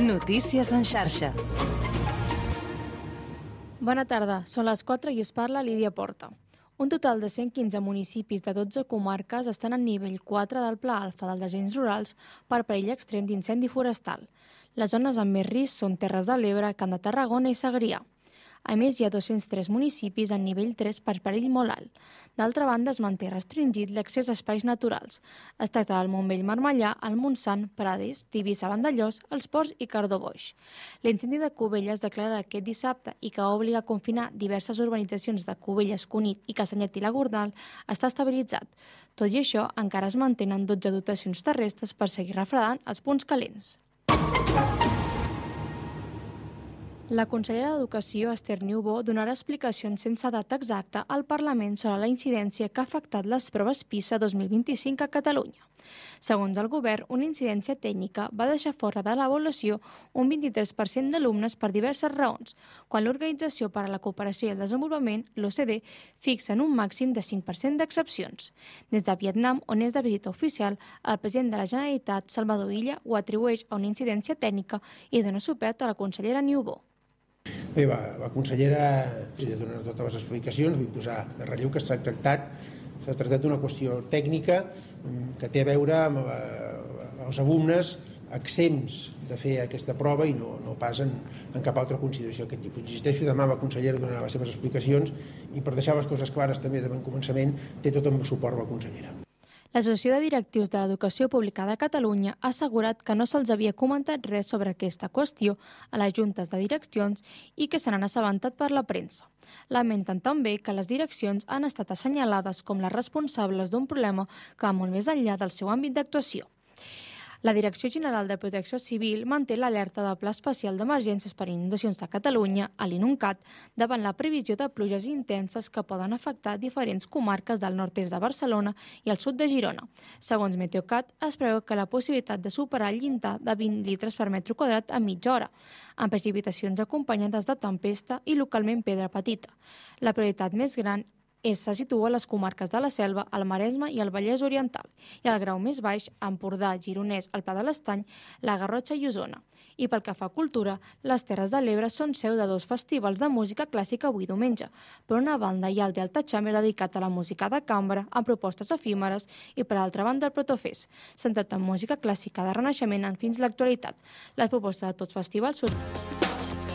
Notícies en xarxa. Bona tarda, són les 4 i us parla Lídia Porta. Un total de 115 municipis de 12 comarques estan en nivell 4 del Pla Alfa dels agents rurals per perill extrem d'incendi forestal. Les zones amb més risc són Terres de l'Ebre, Camp de Tarragona i Segrià. A més, hi ha 203 municipis en nivell 3 per perill molt alt. D'altra banda, es manté restringit l'accés a espais naturals. Es tracta del Montmell Marmellà, el Montsant, Prades, Tivissa, Vandellòs, els Ports i Cardó Boix. L'incendi de Cubelles declarada aquest dissabte i que obliga a confinar diverses urbanitzacions de Cubelles, Cunit i Castanyet i la Gornal està estabilitzat. Tot i això, encara es mantenen 12 dotacions terrestres per seguir refredant els punts calents. La consellera d'Educació, Esther Niubó, donarà explicacions sense data exacta al Parlament sobre la incidència que ha afectat les proves PISA 2025 a Catalunya. Segons el govern, una incidència tècnica va deixar fora de l'avaluació un 23% d'alumnes per diverses raons, quan l'Organització per a la Cooperació i el Desenvolupament, l'OCDE, fixa en un màxim de 5% d'excepcions. Des de Vietnam, on és de visita oficial, el president de la Generalitat, Salvador Illa, ho atribueix a una incidència tècnica i dona suport a la consellera Niubó. Bé, la consellera ja donarà totes les explicacions. Vull posar de relleu que s'ha tractat d'una qüestió tècnica que té a veure amb els alumnes exempts de fer aquesta prova i no pas en cap altra consideració d'aquest tipus. Insisteixo, demà la consellera donarà les seves explicacions i per deixar les coses clares també de bon començament té tot el suport la consellera. L'Associació de Directius de l'Educació Pública de Catalunya ha assegurat que no se'ls havia comentat res sobre aquesta qüestió a les juntes de direccions i que se n'han assabentat per la premsa. Lamenten també que les direccions han estat assenyalades com les responsables d'un problema que va molt més enllà del seu àmbit d'actuació. La Direcció General de Protecció Civil manté l'alerta del Pla Especial d'Emergències per Inundacions de Catalunya, a l'INUNCAT, davant la previsió de pluges intenses que poden afectar diferents comarques del nord-est de Barcelona i el sud de Girona. Segons Meteocat, es preveu que la possibilitat de superar el llindar de 20 litres per metre quadrat en mitja hora, amb precipitacions acompanyades de tempesta i localment pedra petita. La prioritat més gran se situa a les comarques de la Selva, el Maresme i el Vallès Oriental, i al grau més baix, Empordà, Gironès, el Pla de l'Estany, la Garrotxa i Osona. I pel que fa a cultura, les Terres de l'Ebre són seu de 2 festivals de música clàssica avui diumenge. Per una banda hi ha el Delta Chamber dedicat a la música de cambra, amb propostes efímeres, i per altra banda el Protofest, centrat en música clàssica de renaixement fins a l'actualitat. Les propostes de tots festivals són